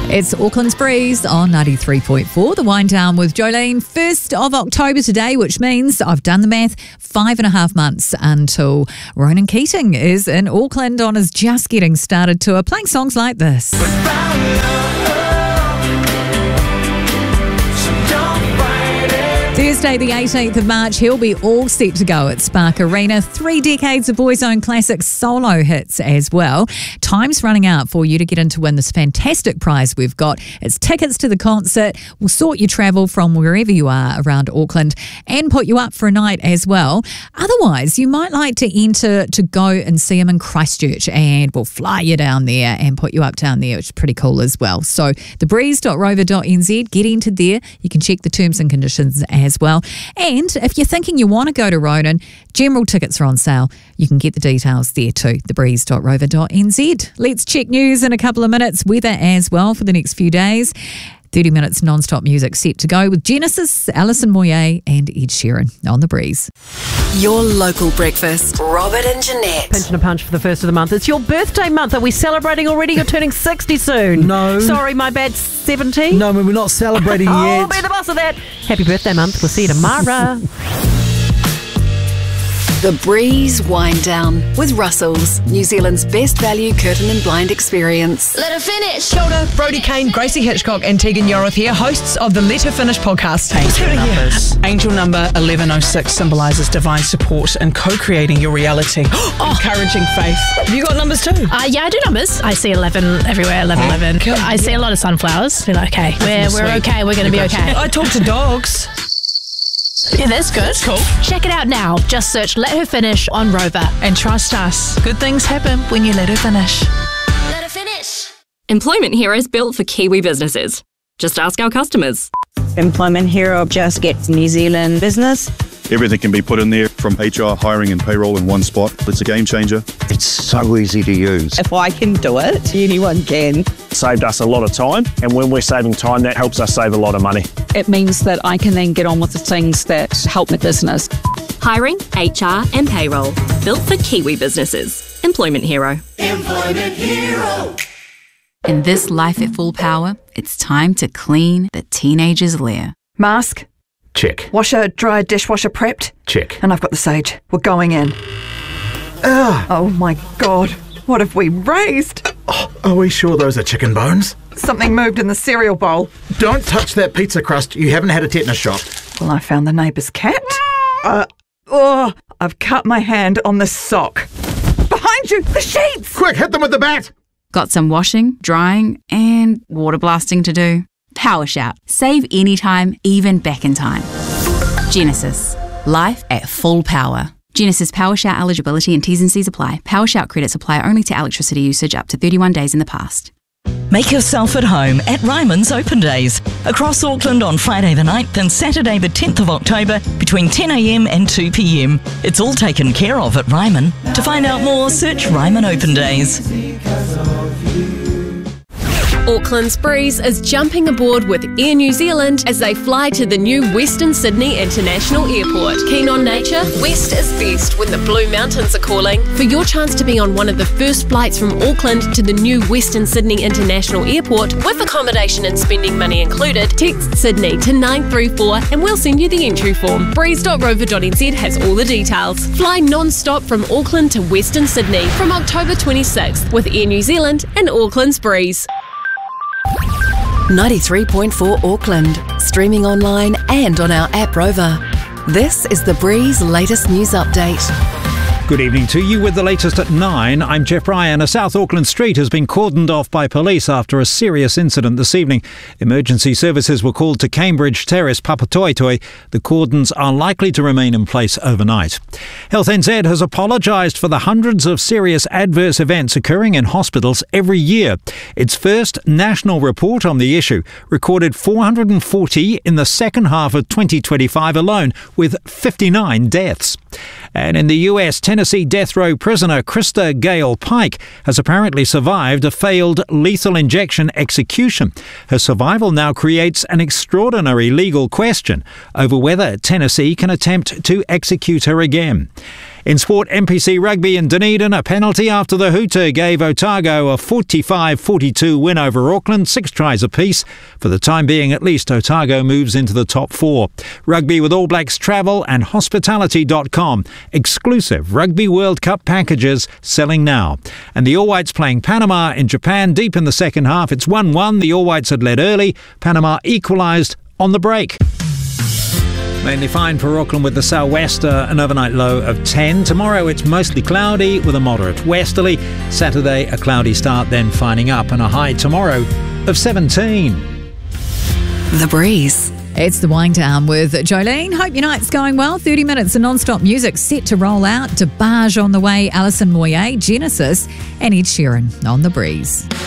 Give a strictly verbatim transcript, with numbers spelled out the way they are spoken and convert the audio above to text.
It's Auckland's Breeze on ninety-three point four, the wind down with Jolene. first of October today, which means I've done the math, five and a half months until Ronan Keating is in Auckland on his Just Getting Started tour, playing songs like this. Thursday the eighteenth of March, he'll be all set to go at Spark Arena. Three decades of Boys Own Classic solo hits as well. Time's running out for you to get in to win this fantastic prize we've got. It's tickets to the concert. We'll sort your travel from wherever you are around Auckland and put you up for a night as well. Otherwise, you might like to enter to go and see him in Christchurch, and we'll fly you down there and put you up down there, which is pretty cool as well. So the breeze dot rover dot n z, get entered there. You can check the terms and conditions as as well. And if you're thinking you want to go to Ronan, general tickets are on sale. You can get the details there too, the breeze dot rover dot n z. Let's check news in a couple of minutes, weather as well for the next few days. thirty minutes non-stop music set to go with Genesis, Alison Moyet and Ed Sheeran on The Breeze. Your local breakfast, Robert and Jeanette. Pinch and a punch for the first of the month. It's your birthday month. Are we celebrating already? You're turning sixty soon. No. Sorry, my bad. seventy? No, we're not celebrating oh, yet. I'll be the boss of that. Happy birthday month. We'll see you tomorrow. The Breeze Wind Down with Russell's, New Zealand's best value curtain and blind experience. Let her finish. Kia ora, Brodie Kane, Gracie Hitchcock and Tegan Yoroth here, hosts of the Let Her Finish podcast. Angel numbers. Angel number eleven oh six symbolises divine support in co-creating your reality. Oh. Encouraging faith. Have you got numbers too? Uh, yeah, I do numbers. I see eleven everywhere, eleven, eleven. Cool. I see a lot of sunflowers. You're like, okay, we're, we're okay, we're going to be okay. I talk to dogs. Yeah, that's good. That's cool. Check it out now. Just search Let Her Finish on Rover. And trust us, good things happen when you let her finish. Let her finish. Employment Hero is built for Kiwi businesses. Just ask our customers. Employment Hero just gets New Zealand business. Everything can be put in there, from H R, hiring and payroll in one spot. It's a game changer. It's so easy to use. If I can do it, anyone can. Saved us a lot of time, and when we're saving time, that helps us save a lot of money. It means that I can then get on with the things that help my business. Hiring, H R and payroll. Built for Kiwi businesses. Employment Hero. Employment Hero. In this life at full power, it's time to clean the teenager's lair. Mask? Check. Washer, dryer, dishwasher prepped? Check. And I've got the sage. We're going in. Ugh. Oh my God. What have we raised? Oh, are we sure those are chicken bones? Something moved in the cereal bowl. Don't touch that pizza crust. You haven't had a tetanus shot. Well, I found the neighbour's cat. Uh, oh, I've cut my hand on the sock. Behind you, the sheets! Quick, hit them with the bat! Got some washing, drying and water blasting to do? Power Shout. Save anytime, even back in time. Genesis. Life at full power. Genesis Power Shout eligibility and T's and C's apply. Power Shout credits apply only to electricity usage up to thirty-one days in the past. Make yourself at home at Ryman's Open Days. Across Auckland on Friday the ninth and Saturday the tenth of October between ten a m and two p m. It's all taken care of at Ryman. To find out more, search Ryman Open Days. Auckland's Breeze is jumping aboard with Air New Zealand as they fly to the new Western Sydney International Airport. Keen on nature? West is best when the Blue Mountains are calling. For your chance to be on one of the first flights from Auckland to the new Western Sydney International Airport with accommodation and spending money included, text Sydney to nine three four and we'll send you the entry form. breeze dot rover dot n z has all the details. Fly non-stop from Auckland to Western Sydney from October twenty-sixth with Air New Zealand and Auckland's Breeze. ninety-three point four Auckland, streaming online and on our app Rover. This is The Breeze latest news update. Good evening to you with the latest at nine. I'm Jeff Ryan. A South Auckland street has been cordoned off by police after a serious incident this evening. Emergency services were called to Cambridge Terrace, Papatoetoe. The cordons are likely to remain in place overnight. Health N Z has apologised for the hundreds of serious adverse events occurring in hospitals every year. Its first national report on the issue recorded four hundred forty in the second half of twenty twenty-five alone, with fifty-nine deaths. And in the U S, Tennessee death row prisoner Krista Gale Pike has apparently survived a failed lethal injection execution. Her survival now creates an extraordinary legal question over whether Tennessee can attempt to execute her again. In sport, N P C Rugby in Dunedin, a penalty after the hooter gave Otago a forty-five forty-two win over Auckland, six tries apiece. For the time being, at least, Otago moves into the top four. Rugby with All Blacks Travel and Hospitality dot com. Exclusive Rugby World Cup packages selling now. And the All Whites playing Panama in Japan deep in the second half. It's one one. The All Whites had led early. Panama equalised on the break. Mainly fine for Auckland with the sou'wester, an overnight low of ten. Tomorrow it's mostly cloudy with a moderate westerly. Saturday a cloudy start, then fining up, and a high tomorrow of seventeen. The Breeze. It's the wind down with Jolene. Hope your night's going well. thirty minutes of non-stop music set to roll out. DeBarge on the way, Alison Moyet, Genesis, and Ed Sheeran on The Breeze.